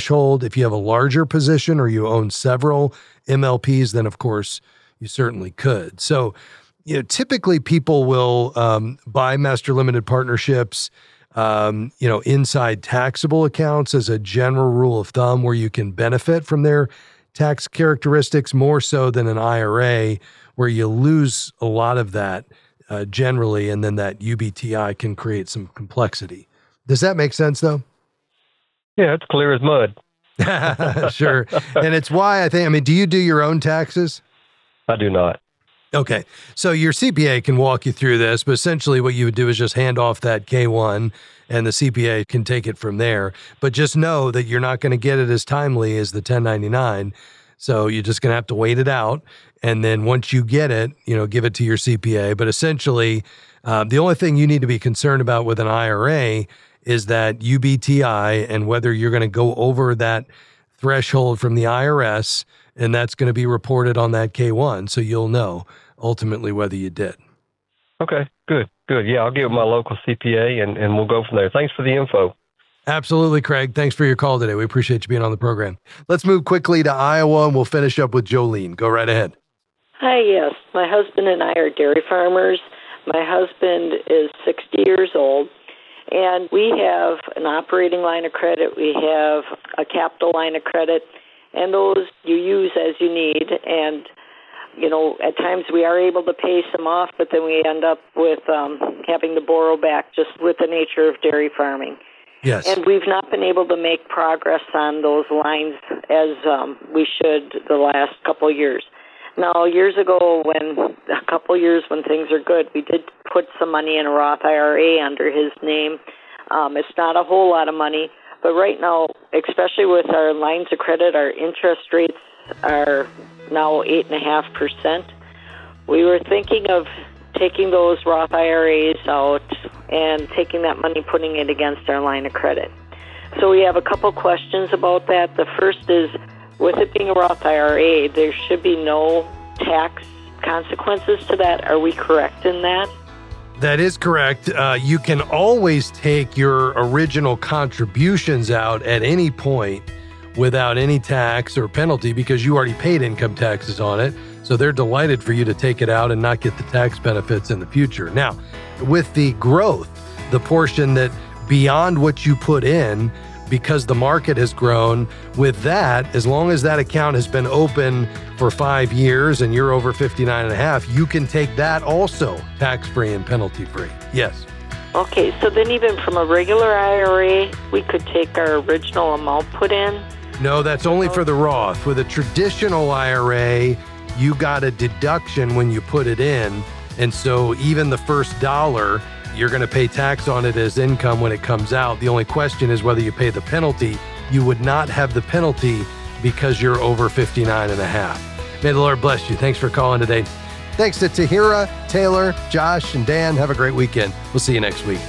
threshold. If you have a larger position or you own several MLPs, then of course you certainly could. So, typically people will buy master limited partnerships, inside taxable accounts as a general rule of thumb, where you can benefit from their tax characteristics more so than an IRA, where you lose a lot of that generally, and then that UBTI can create some complexity. Does that make sense, though? Yeah, it's clear as mud. Sure. And it's why do you do your own taxes? I do not. Okay. So your CPA can walk you through this, but essentially what you would do is just hand off that K-1 and the CPA can take it from there. But just know that you're not going to get it as timely as the 1099. So you're just going to have to wait it out. And then once you get it, give it to your CPA. But essentially, the only thing you need to be concerned about with an IRA is that UBTI and whether you're going to go over that threshold from the IRS, and that's going to be reported on that K-1. So you'll know ultimately whether you did. Okay, good. Yeah, I'll get with my local CPA and we'll go from there. Thanks for the info. Absolutely, Craig. Thanks for your call today. We appreciate you being on the program. Let's move quickly to Iowa, and we'll finish up with Jolene. Go right ahead. Hi, yes. My husband and I are dairy farmers. My husband is 60 years old, and we have an operating line of credit. We have a capital line of credit, and those you use as you need. And, at times we are able to pay some off, but then we end up with having to borrow back just with the nature of dairy farming. Yes. And we've not been able to make progress on those lines as we should the last couple of years. Now, years ago, when things are good, we did put some money in a Roth IRA under his name. It's not a whole lot of money, but right now, especially with our lines of credit, our interest rates are now 8.5%. We were thinking of taking those Roth IRAs out and taking that money, putting it against our line of credit. So we have a couple questions about that. The first is, with it being a Roth IRA, there should be no tax consequences to that. Are we correct in that? That is correct. You can always take your original contributions out at any point without any tax or penalty because you already paid income taxes on it. So they're delighted for you to take it out and not get the tax benefits in the future. Now, with the growth, the portion that beyond what you put in, because the market has grown, with that, as long as that account has been open for 5 years and you're over 59 and a half, you can take that also tax-free and penalty-free. Yes. Okay, so then even from a regular IRA, we could take our original amount put in? No, that's only for the Roth. With a traditional IRA, you got a deduction when you put it in. And so even the first dollar, you're going to pay tax on it as income when it comes out. The only question is whether you pay the penalty. You would not have the penalty because you're over 59 and a half. May the Lord bless you. Thanks for calling today. Thanks to Tahira, Taylor, Josh, and Dan. Have a great weekend. We'll see you next week.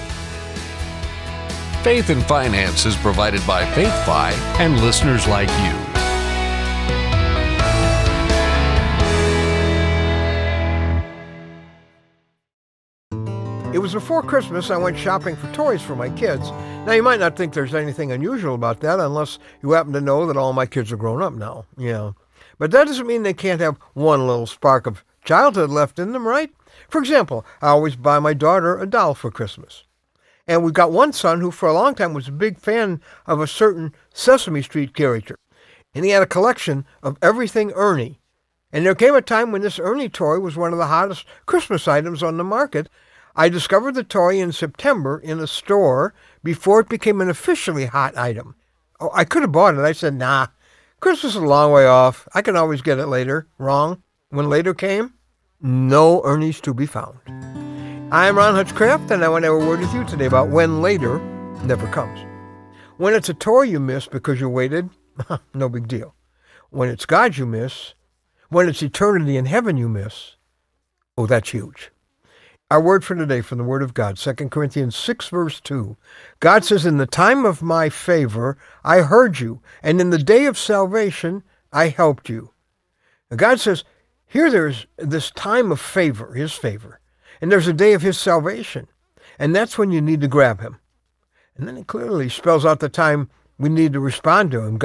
Faith and Finance is provided by FaithFi and listeners like you. It was before Christmas I went shopping for toys for my kids. Now, you might not think there's anything unusual about that unless you happen to know that all my kids are grown up now. Yeah. But that doesn't mean they can't have one little spark of childhood left in them, right? For example, I always buy my daughter a doll for Christmas. And we've got one son who for a long time was a big fan of a certain Sesame Street character. And he had a collection of everything Ernie. And there came a time when this Ernie toy was one of the hottest Christmas items on the market. I discovered the toy in September in a store before it became an officially hot item. Oh, I could have bought it. I said, nah, Christmas is a long way off. I can always get it later. Wrong. When later came, no Ernie's to be found. I'm Ron Hutchcraft, and I want to have a word with you today about when later never comes. When it's a toy you miss because you waited, no big deal. When it's God you miss, when it's eternity in heaven you miss, oh, that's huge. Our word for today from the Word of God, 2 Corinthians 6, verse 2. God says, in the time of my favor, I heard you, and in the day of salvation, I helped you. Now God says, here there's this time of favor, his favor, and there's a day of his salvation, and that's when you need to grab him. And then it clearly spells out the time we need to respond to him.